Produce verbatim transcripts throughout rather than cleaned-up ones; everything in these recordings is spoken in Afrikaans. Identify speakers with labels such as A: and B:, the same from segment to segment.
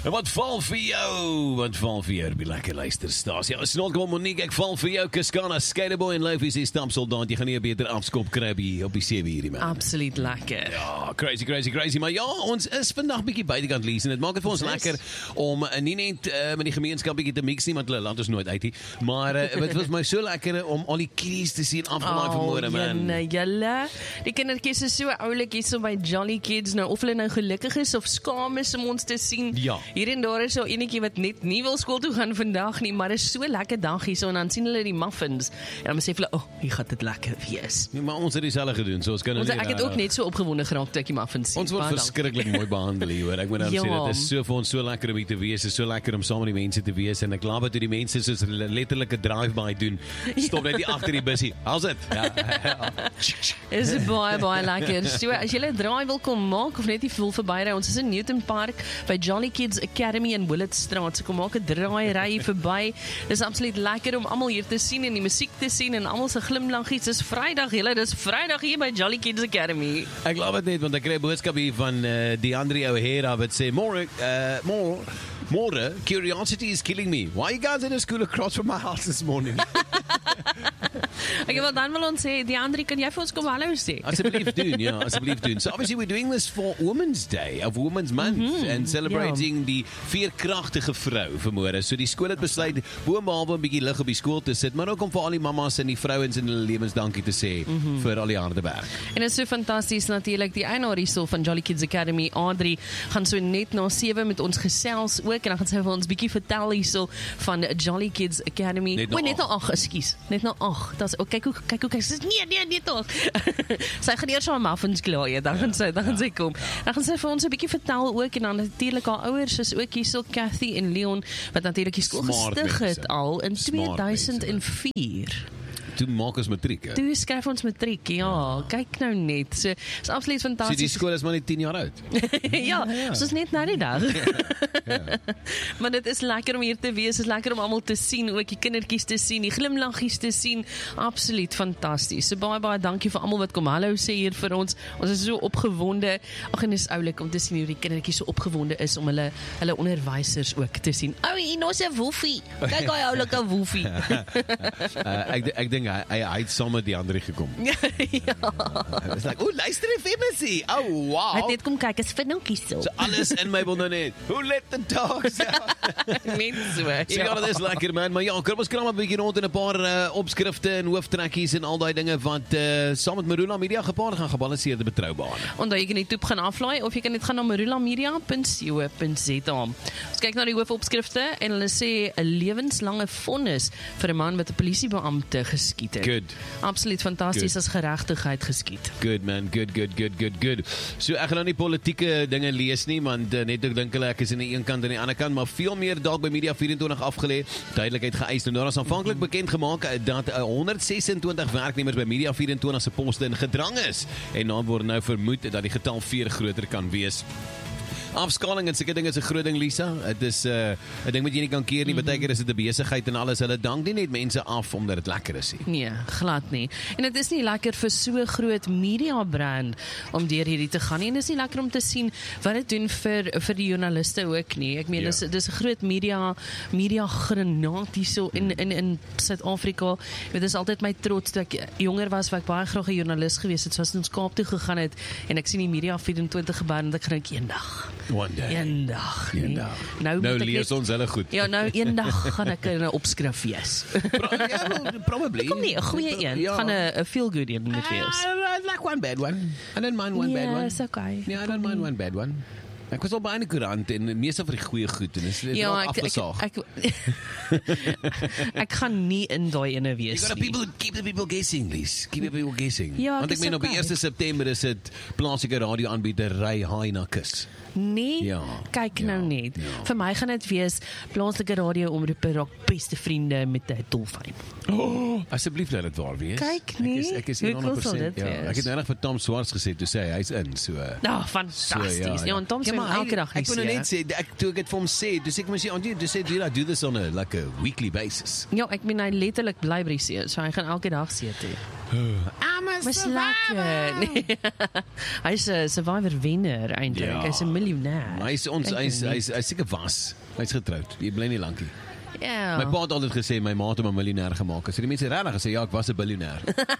A: En wat val vir jou? Wat val vir jou? Die lekker luisterstasie. Ja, snot kom Monique, ek val vir jou. Kiskana, Skaterboy en Lofies is stampsoldaat. Jy gaan nie 'n beter afskop kry op die, op die sewe hierdie man.
B: Absoluut lekker.
A: Ja, crazy, crazy, crazy. Maar ja, ons is vandag bietjie buitekant lees en dit maak dit vir ons lekker om uh, nie net uh, met die gemeenskap bietjie te mix nie, want hulle laat ons nooit uit nie. Maar uh, dit was my so lekker om al die kiddies te sien afgelaai oh, vanmôre man.
B: Ja, julle. Die kindertjies is so oulik hier so by Jolly Kids nou, of hulle nou gelukkig is of skaam is om ons te sien.
A: Ja.
B: Hier en daar is so enetjie wat net nie wil skool toe gaan vandag nie, maar is so lekker dag hier so en dan sien hulle die muffins en dan besef hulle, oh, hier gaan dit lekker wees.
A: Nee, maar ons het dieselfde gedoen, so ons kan
B: ons,
A: nie,
B: Ek het ook net so opgewonde geraak toe ek die muffins sien.
A: Ons word verskriklik mooi behandel hier, hoor. Ek moet nou
B: ja.
A: sê, dit is so vir ons so lekker om hier te wees, is so lekker om saam met die mense te wees en ek laat toe die mense soos letterlike drive-by doen. Stop net nie agter die busie. How's it? Ja.
B: Is baie baie lekker. So as jy 'n draai wil kom maak of net nie wil verbyry, ons is in Newton Park by Jolly Kids Academy in Willetstraat. So kom maak 'n draai ry verby. Dis absoluut lekker om almal hier te sien en die musiek te sien en almal se glimlaggies. Dis Vrydag, julle, dis Vrydag hier by Jolly Kids Academy.
A: Ek glo dit net want ek kry 'n boodskap hier van uh, DeAndre O'Hara wat sê more uh, more more curiosity is killing me. Why you guys in a school across from my house this morning?
B: Okay, well, dan wil ons sê, DeAndre, kan jy vir ons kom hallo sê?
A: Asseblief doen, ja, asseblief doen. So obviously we're doing this for Women's Day, of Women's Month, mm-hmm, and celebrating yeah. die veerkragtige vrou vanmôre. So die skool het besluit, boonbehalwe 'n bietjie lig op die skool te sit, maar ook om vir al die mammas en die vrouens in hulle lewens dankie te sê mm-hmm. vir al die harde werk.
B: En dit is so fantasties natuurlik, die eienaar hierso van Jolly Kids Academy, Adri, gaan so net na sewe met ons gesels ook, en dan gaan sy vir ons bietjie vertel hierso van Jolly Kids Academy.
A: Net na
B: net na ag, ekskuus, net na ag. Dit's ook kyk hoe kyk hoe kyk sy nee nee nee tog. Sy gaan eers aan muffins klaar eet, dan gaan sy dan gaan sy kom. Dan gaan sy vir ons 'n bietjie vertel ook en dan natuurlik haar ouers is ook hierso, Kathy en Leon, wat natuurlik die skool gestig het al in twee duisend vier.
A: Toe maak ons matriek, hè?
B: Toe skryf ons matriek, ja, ja. Kyk nou net. So, is absoluut fantasties.
A: So die skool is maar net tien jaar oud.
B: ja, ja, ja. Soos net nou die dag. ja. Maar dit is lekker om hier te wees, is lekker om almal te sien, ook die kindertjies te sien, die glimlaggies te sien. Absoluut fantasties. So baie baie dankie vir almal wat kom hallo sê hier vir ons. Ons is so opgewonde. Ag, en dit is oulik om te sien hoe die kindertjies so opgewonde is om hulle hulle onderwysers ook te sien. Ou, hier nou se woefie. Kyk hoe oulike woefie.
A: uh, ek ek dink hy, hy, hy het saam met die ander gekom.
B: ja.
A: It's like, oh, luister die famous. Oh, wow.
B: Hy het net kom kyk, is vinnoetjies so.
A: So alles in my wil nou net. Who let the dogs out?
B: Net so.
A: So ja, dit is lekker man, maar ja, kom ons kram 'n bietjie rond in 'n paar uh, opskrifte en hooftrekkies en al daai dinge wat uh, saam met Marula Media gepaard gaan, gebalanseerde betroubare.
B: Onthou jy kan die toep gaan aflaai of jy kan net gaan na marula media punt co punt za. Ons kyk na die hoofopskrifte en hulle sê 'n lewenslange vonnis vir 'n man wat 'n polisiebeampte geskiet het.
A: Good.
B: Absoluut fantasties as geregtigheid geskied.
A: Good man, good, good, good, good, good. So ek gaan nou nie politieke dinge lees nie, want uh, net ek dink hulle ek is aan die een kant en die ander kant, maar veel meer dalk by Media vyf en twintig afgelê, duidelikheid geëis. En daar is aanvanklik bekend gemaak dat uh, honderd ses en twintig werknemers by Media vyf en twintig se poste in gedrang is. En dan word nou vermoed dat die getal veel groter kan wees. Afskaling en seker ding is 'n groot ding, Lisa. Dit is 'n uh, 'n ding wat jy nie kan keer nie. Baie keer is dit 'n besigheid en alles. Hulle dank nie net mense af omdat dit lekker is nie.
B: Nee, glad nie. En dit is nie lekker vir so groot media brand om deur hierdie te gaan nie. En dit is nie lekker om te sien wat dit doen vir vir die joernaliste ook nie. Ek meen, ja. dis dis 'n groot media media granaat hierso in in in Suid-Afrika. Dit is altyd my trots dat ek jonger was, wat ek baie graag 'n joernalis gewees het, soos in ons Kaap toe gegaan het en ek sien die Media vyf en twintig gebeur en ek gedink eendag.
A: One day.
B: Eendag.
A: Nee. Eendag.
B: Nou,
A: nou lees net, ons hulle goed.
B: Ja, nou eendag gaan ek in 'n opskrif wees.
A: Pro, ja, well, probably.
B: Kom nie, 'n goeie een. Ja. Gaan 'n 'n feel good een moet wees.
A: I like one bad one. I don't mind one
B: yeah,
A: bad one.
B: Yes, okay.
A: Yeah, I don't mind one bad one. Ek was al by 'n koerant en meeste van die goeie goed en is
B: ja,
A: ek, afgesaag.
B: Ek ek, ek, ek gaan nie in daai ene wees
A: you gotta
B: nie.
A: People, keep the people guessing, please. Keep the people guessing.
B: Ja,
A: want ek meen okay. Op die eerste September is dit plaaslike radioaanbieder ry haai na kus.
B: Nee,
A: ja,
B: kyk
A: ja,
B: nou net.
A: Ja.
B: Vir my gaan dit wees plaaslike radio-omroepe raak beste vriende met 'n dolfyn.
A: Oh, asseblief laat dit waar wees.
B: Kyk nee,
A: ek is, ek is honderd persent. Ja, ek het nou net vir Tom Swarts gesê toe sê hy hy's in, so.
B: Nou, oh, fantasties. So, ja, ja. ja, en Tom sê
A: maar
B: elke dag nie
A: ek wil nou
B: sê.
A: net sê, ek, toe ek het vir hom sê, dus ek moet sê, Angie, dus sê, do you do this on a, like a weekly basis?
B: Ja, ek meen hy letterlik bly by die see, so hy gaan elke dag see toe.
A: I'm a
B: Maar lekker. Nee. Hy's 'n survivor wenner eintlik.
A: Ja.
B: Hy's 'n miljonair.
A: Hy's ons,
B: Kyk
A: hy's
B: nou net.
A: hy's hy's seker was. Hy's getroud. Jy bly nie lankie.
B: Ja.
A: My pa het altyd gesê my ma het hom 'n miljonair gemaak. As die mense regtig gesê ja, ek was 'n biljoenêr.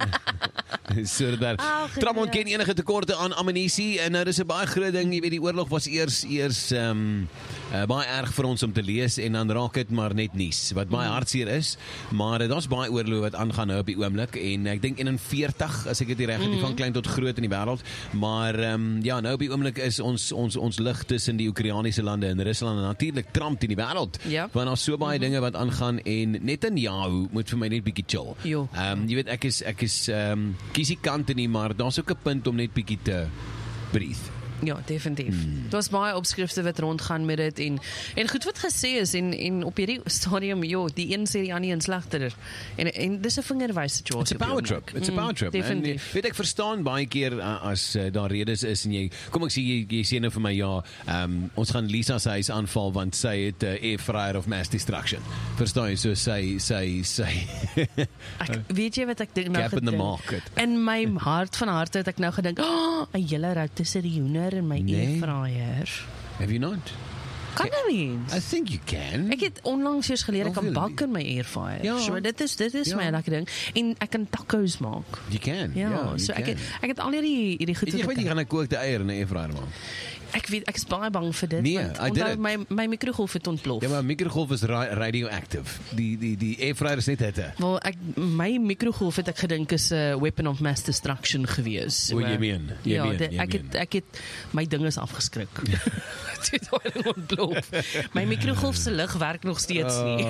A: So dat
B: Oh,
A: Tramon ken enige tekorte aan ammunisie en nou dis 'n baie groot ding, jy weet die oorlog was eers eers ehm um, uh, baie erg vir ons om te lees en dan raak dit maar net nuus wat baie hartseer is, maar uh, daar's baie oorlog wat aangaan nou op die oomblik en ek dink eenenveertig as ek dit reg het, mm -hmm. van klein tot groot in die wêreld, maar ehm um, ja, nou op die oomblik is ons ons ons lig tussen die Oekraïense lande en Rusland en natuurlik Trump in die wêreld.
B: Ja.
A: Want daar's so baie mm -hmm. dinge wat aangaan en Netanyahu moet vir my net bietjie chill.
B: Jo.
A: Ehm um, jy weet ek is ek is ehm um, kies die kante nie, maar daar's ook 'n punt om net bietjie te breathe.
B: Ja, definitief. Hmm. Daar's baie opskrifte wat rondgaan met dit en en goed wat gesê is en en op hierdie stadium, jo, die een sê die ander een slegter. En en dis 'n vingerwys situasie.
A: It's a power trip. It's a power trip.
B: Definitief.
A: En, weet ek verstaan baie keer uh, as uh, daar redes is en jy kom ek sê jy, jy sê nou vir my ja, um, ons gaan Lisa se huis aanval want sy het 'n uh, air fryer of mass destruction. Verstaan jy? So sy sy sy
B: Ek weet jy wat ek dink nou
A: Gap in the
B: gedink?
A: market.
B: In my hart van harte het ek nou gedink, "Oh, 'n hele rotisserie hoender in my
A: Nee.
B: airfryer."
A: Have you not?
B: Kan nou eens?
A: I think you can.
B: Ek het onlangs eers geleer ek kan
A: Of
B: bak in my airfryer.
A: Ja.
B: So dit is dit is
A: Ja.
B: my lekker ding en ek kan tacos maak.
A: You can.
B: Ja,
A: Ja, you
B: so ek
A: can.
B: het, ek het al hierdie hierdie goed
A: Weet jy
B: wat
A: wat
B: ek
A: jy gaan 'n gekookte eier in 'n air fryer maak?
B: Ek weet ek is baie bang vir dit
A: Nee,
B: want
A: I did
B: onthou
A: it.
B: my my mikrogolf het ontplof.
A: Ja, maar mikrogolf is ra radioactive. Die die die air fryer is net hitte.
B: Wel ek my mikrogolf het ek gedink is 'n uh, weapon of mass destruction gewees.
A: O, jy meen, jy
B: ja,
A: meen,
B: dit-
A: jy
B: ek het
A: meen.
B: ek het my ding is afgeskrik. Dit het ontplof. My mikrogolf se lig werk nog steeds nie.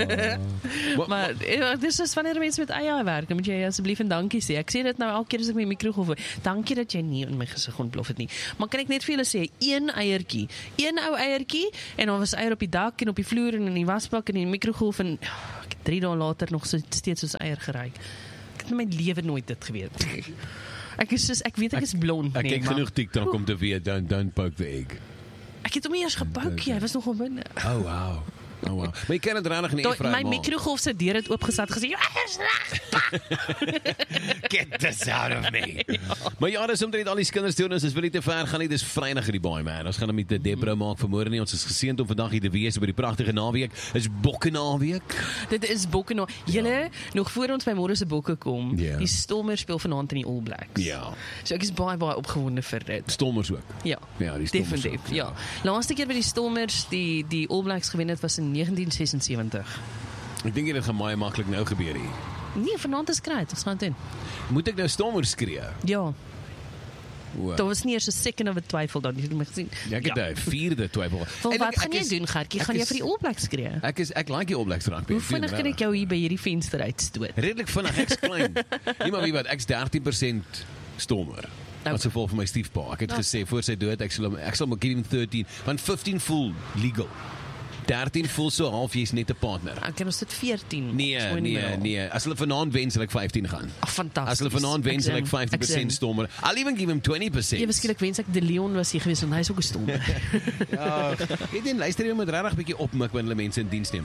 A: Wat-
B: Maar ja, dis is wanneer mense met eie werk, dan moet jy asseblief en dankie sê. Ek sê dit nou elke keer as ek my mikrogolf hoor. Dankie dat jy nie in my gesig ontplof het nie. Maar kan ek net vir julle sê, een eiertjie, een ou eiertjie en dan was eier op die dak en op die vloer en in die wasbak en in die mikrogolf en ek het drie dae later nog so steeds soos eier geruik. Ek het in my lewe nooit dit geweet nie. Ek is soos ek weet ek is blond
A: Ek
B: nee,
A: kyk
B: maar
A: genoeg TikTok om te weet don't don't poke the egg.
B: ek het hom nie eers gepouk nie. Hy was nog op binne.
A: Oh wow. Oh wow. Maar jy kan dit regtig nie
B: Daai-
A: efraai
B: My
A: maak.
B: mikrogolf se deur het oopgesit gesê, "Ja, is reg."
A: Get this out of me. Maar ja, dis omtrent al die kinderstories, dis wil nie te ver gaan nie, dis Vrydag hierdie baie man. Ons gaan hom met Debra maak vanmôre nie. Ons is geseënd om vandag hier te wees by die pragtige naweek. Dis Bokke naweek.
B: Dit is bokke nou. Julle nog voor ons by môre se bokke kom.
A: Ja.
B: Die Stormers speel vanaand in die All Blacks.
A: Ja.
B: So ek is baie baie opgewonde vir dit.
A: Stormers ook.
B: Ja.
A: Ja, die Stormers
B: Definitief.
A: ook,
B: Ja. Laaste keer by die Stormers die die All Blacks gewen het was in negentien sesensewentig.
A: Ek dink dit gaan baie maklik nou gebeur hier.
B: Nee, vanaand is kry, ons gaan dit doen.
A: Moet ek nou Stormers skree?
B: Ja.
A: O.
B: Daar was nie eers 'n second of 'n twyfel dan jy het my gesien.
A: Ja, ek het 'n vierde twyfel.
B: Wel,
A: En
B: wat
A: ek-
B: gaan
A: ek
B: jy
A: is-
B: doen, Gertjie?
A: ek
B: Gaan jy
A: is-
B: vir die All Blacks skree?
A: Ek is ek like die All Blacks rugby.
B: Hoe vinnig kan ek jou hier by hierdie venster uitstoot?
A: Redelik vinnig, ek's klein. Nee, maar wie wat, ek's dertien persent Stormer. Wat se vol vir my stiefpa. Ek het gesê voor sy dood ek sal hom ek sal hom give him thirteen, want fifteen voel legal. dertien voel so half jy's net 'n partner.
B: Ek kan ons dit veertien.
A: Nee,
B: So in die
A: nee,
B: middel.
A: nee. As hulle vanaand wen, sal ek vyftien gaan.
B: Ag, fantasties.
A: As hulle vanaand wen,
B: Ek
A: sal ek
B: sien,
A: fifty percent
B: sien.
A: Stormer. I'll even give him twenty percent.
B: Ja, waarskynlik wens ek De Leon was hier gewees want hy is ook 'n Stormer.
A: Ja, weet jy, luister jy moet regtig bietjie opmik wanneer hulle mense in diens neem.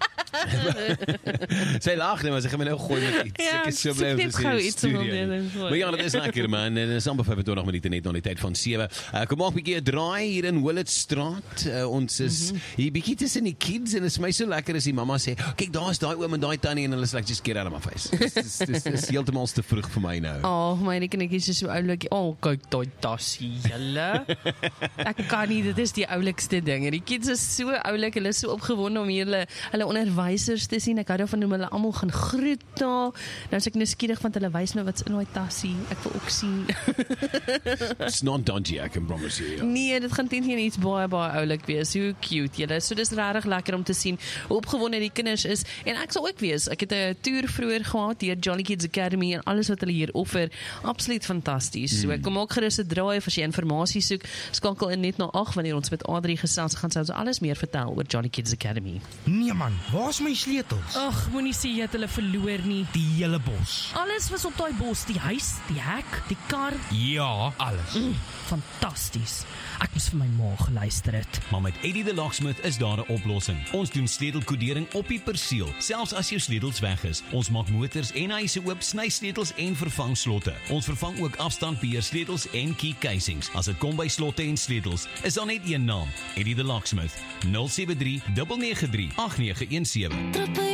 A: Sy lag net, maar sy gaan my nou gooi met iets.
B: Ja,
A: ek is so
B: ek
A: bly om
B: soek
A: te
B: net gou
A: sien.
B: iets om mee te gooi.
A: Maar ja, dit is lekker man. En dis amper vyfentwintig minute net na die tyd van sewe. Uh, kom maak 'n bietjie 'n draai hier in Willetstraat. Uh, ons is mm -hmm. hier bietjie tussen die kids en dit is my so lekker as die mamma sê, "Kyk, daar's daai oom en daai tannie" en hulle sê, like, "Just get out of my face." Dis dis dis dis heeltemal te vroeg vir my nou.
B: Oh, my kinders is so oulik. Oh, kyk daai tassie, julle. Ek kan nie, dit is die oulikste ding. En die kids is so oulik, hulle is so opgewonde om hier hulle hulle onderwysers te sien. Ek hou daarvan om hulle almal gaan groet daar. Nou is ek nuuskierig want hulle wys my wat's in daai tassie. Ek wil ook sien.
A: It's not dodgy, I can promise you. Ja.
B: Nee, dit gaan teen iets baie baie oulik wees. Hoe cute julle. So dis regtig lekker om te sien hoe opgewonde die kinders is. En ek sal ook wees. Ek het 'n toer vroeër gehad deur Jolly Kids Academy en alles wat hulle hier offer. Absoluut fantasties. So ek kom ook gerus 'n draai as jy inligting soek. Skakel in net na agt wanneer ons met Adri gesels gaan sy ons alles meer vertel oor Jolly Kids Academy.
C: Nee man, waar's my sleutels?
B: Ag, moenie sê jy het hulle verloor nie.
C: Die hele bos.
B: Alles was op daai bos, die huis, die hek, die kar.
C: Ja, alles.
B: Mm, fantasties. Ek moes vir my ma geluister het.
D: Maar met Eddie the Locksmith is daar 'n oplossing. Ons doen sleutelkodering op die perseel, selfs as jou sleutels weg is. Ons maak motors en huise oop, sny sleutels en vervang slotte. Ons vervang ook afstandbeheer sleutels en key casings. As dit kom by slotte en sleutels, is daar net een naam, Eddie the Locksmith. nul sewe drie nege nege drie agt nege een sewe.